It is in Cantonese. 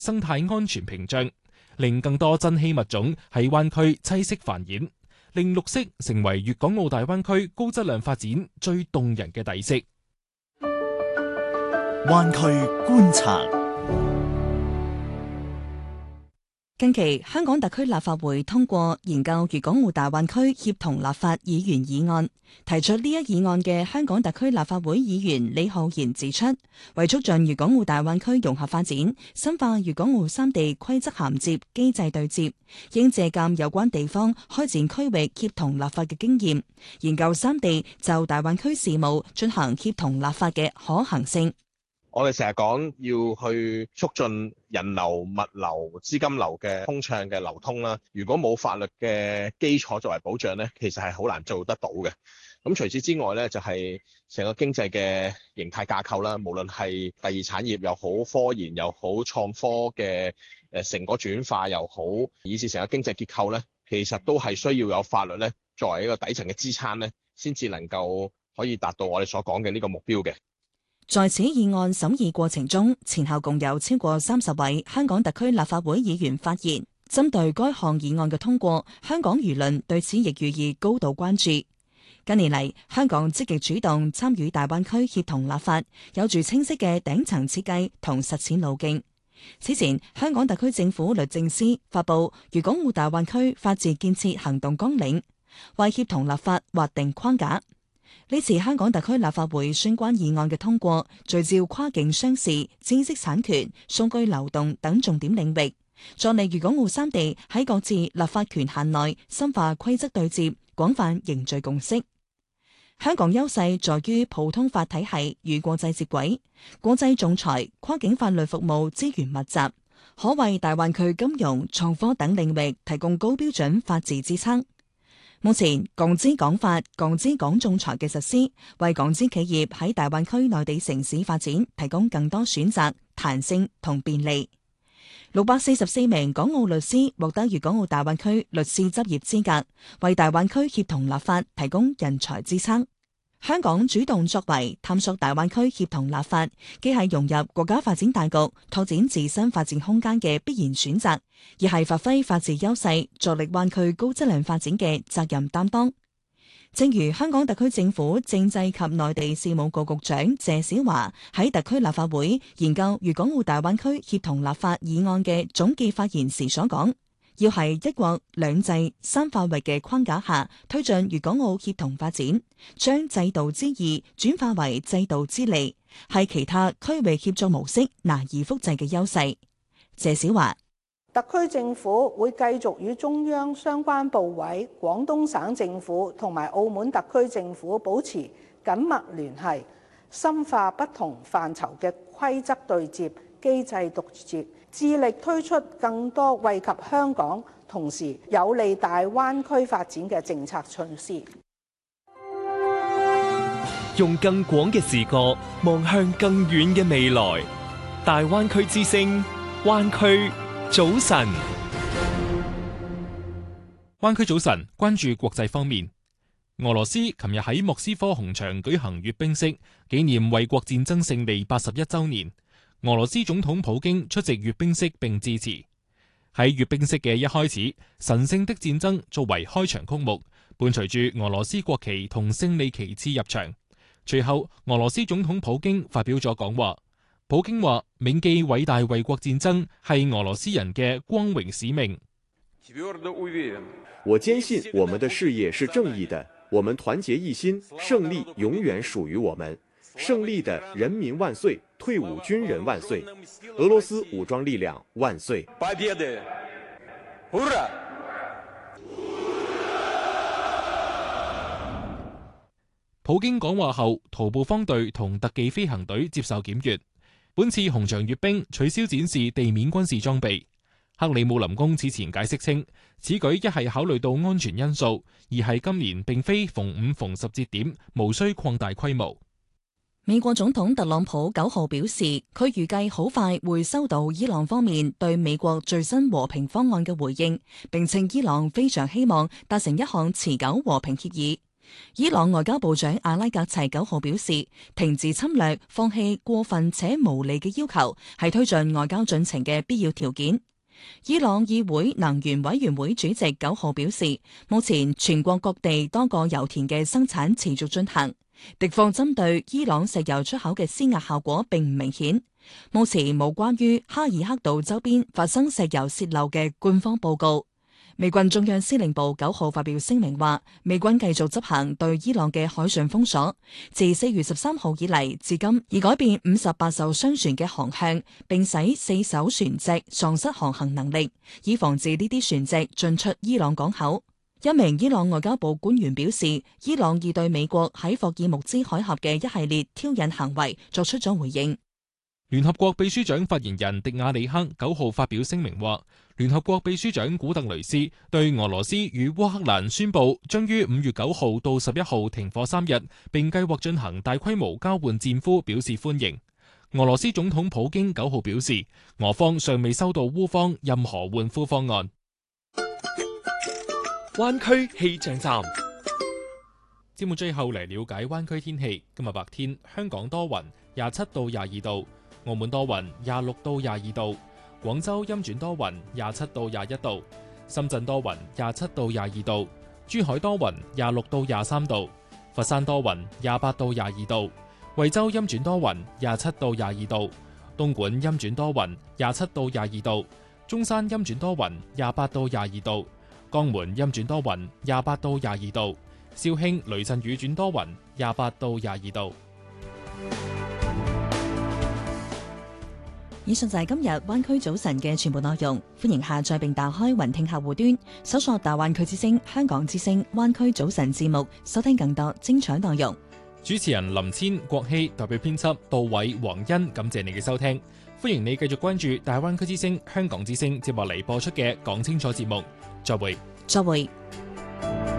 生態安全屏障，令更多珍稀物種喺灣區棲息繁衍，令綠色成為粵港澳大灣區高質量發展最動人嘅底色。 灣區觀察。 近期，香港特區立法會通過研究粵港澳大灣區協同立法議員議案。提出呢一議案嘅香港特區立法會議員李浩然指出，為促進粵港澳大灣區融合發展，深化粵港澳三地規則銜接機制對接，應借鑒有關地方開展區域協同立法嘅經驗，研究三地就大灣區事務進行協同立法嘅可行性。 我哋成日講要去促進人流、物流、資金流嘅通暢嘅流通啦。如果冇法律嘅基礎作為保障咧，其實係好難做得到嘅。咁除此之外咧，就係成個經濟嘅形態架構啦，無論係第二產業又好、科研又好、創科嘅成果轉化又好，以至成個經濟結構咧，其實都係需要有法律咧作為一個底層嘅支撐咧，先至能夠可以達到我哋所講嘅呢個目標嘅。 在此議案審議過程中，前後共有超過30位香港特區立法會議員發言，針對該項議案嘅通過，香港輿論對此亦予以高度關注。近年嚟，香港積極主動參與大灣區協同立法，有住清晰嘅頂層設計同實踐路徑。此前，香港特區政府律政司發布《粵港澳大灣區法治建設行動綱領》，為協同立法劃定框架。呢次香港特區立法會相關議案嘅通過，聚焦跨境商事、知識產權、數據流動等重點領域，助力粵港澳三地喺各自立法權限內深化規則對接，廣泛凝聚共識。香港優勢在於普通法體系與國際接軌，國際仲裁、跨境法律服務資源密集，可為大灣區金融、創科等領域提供高標準法治支撐。目前，港資港法、港資港仲裁嘅實施，為港資企業喺大灣區內地城市發展提供更多選擇、彈性同便利。644名港澳律師獲得粵港澳大灣區律師執業資格，為大灣區協同立法提供人才支撐。香港主動作為，探索大灣區協同立法，既係融入國家發展大局、拓展自身發展空間嘅必然選擇，亦係發揮法治優勢、助力灣區高質量發展嘅責任擔當。正如香港特區政府政制及內地事務局局長謝小華喺特區立法會研究粵港澳大灣區協同立法議案嘅總結發言時所講，要係一國兩制三法域嘅框架下推進粵港澳協同發展，將制度之義轉化為制度之利，係其他區域協作模式難以複製嘅優勢。謝小華： 特區政府會繼續與中央相關部委、廣東省政府同埋澳門特區政府保持緊密聯繫，深化不同範疇嘅規則對接、機制對接，致力推出更多惠及香港，同時有利大灣區發展嘅政策措施。 用更廣嘅視角望向更遠嘅未來，大灣區之聲，灣區早晨。 灣區早晨，關注國際方面。俄羅斯琴日喺莫斯科紅場舉行閱兵式，紀念衛國戰爭勝利81週年。俄羅斯總統普京出席閱兵式並致辭。喺閱兵式嘅一開始，神聖的戰爭作為開場曲目，伴隨住俄羅斯國旗同勝利旗幟入場。隨後，俄羅斯總統普京發表咗講話。普京話：銘記偉大衛國戰爭係俄羅斯人嘅光榮使命。 我堅信我們的事業是正義的，我們團結一心，勝利永遠屬於我們。勝利的人民萬歲，退伍軍人萬歲，俄羅斯武裝力量萬歲！ 普京講話後，徒步方隊同特技飛行隊接受檢閱。本次紅場閱兵取消展示地面軍事裝備。克里姆林宮此前解釋稱，此舉一係考慮到安全因素，二係今年並非逢五逢十節點，無需擴大規模。 美國總統特朗普9號表示，佢預計好快會收到伊朗方面對美國最新和平方案嘅回應，並稱伊朗非常希望達成一項持久和平協議。 伊朗外交部長阿拉格齊9號表示，停止侵略、放棄過分且無理嘅要求，係推進外交進程嘅必要條件。伊朗議會能源委員會主席9號表示，目前全國各地多個油田嘅生產持續進行，敵方針對伊朗石油出口嘅施壓效果並唔明顯。目前冇關於哈爾克島周邊發生石油洩漏嘅官方報告。美軍中央司令部9號發表聲明話，美軍繼續執行對伊朗嘅海上封鎖，自4月13號以嚟至今，已改變58艘商船嘅航向，並使4艘船隻喪失航行能力，以防止呢啲船隻進出伊朗港口。一名伊朗外交部官員表示，伊朗已對美國喺霍爾木茲海峽嘅一系列挑釁行為作出咗回應。 聯合國秘書長發言人迪亞里克9號發表聲明話，聯合國秘書長古特雷斯對俄羅斯與烏克蘭宣布將於5月9號到11號停火3日，並計劃進行大規模交換戰俘表示歡迎。俄羅斯總統普京9號表示，俄方尚未收到烏方任何換俘方案。 灣區氣象站， 節目最後嚟了解灣區天氣。今日白天香港多雲，27到22度。澳門多雲，26到22度；廣州陰轉多雲，27到21度；深圳多雲，27到22度；珠海多雲，26到23度；佛山多雲，28到22度；惠州陰轉多雲，27到22度；東莞陰轉多雲，27到22度；中山陰轉多雲，28到22度；江門陰轉多雲，28到22度；肇慶雷陣雨轉多雲，28到22度。 以上就係今日灣區早晨嘅全部內容，歡迎下載並打開雲聽客戶端，搜索大灣區之聲、香港之聲、灣區早晨節目，收聽更多精彩內容。 主持人林千、郭希，代表編輯杜偉、黃欣，感謝你嘅收聽，歡迎你繼續關注大灣區之聲、香港之聲接落嚟播出嘅講清楚節目，再會。